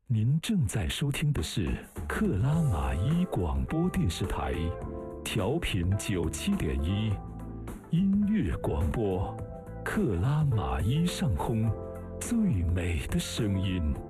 您正在收听的是克拉玛依广播电视台，调频97.1，音乐广播，克拉玛依上空最美的声音。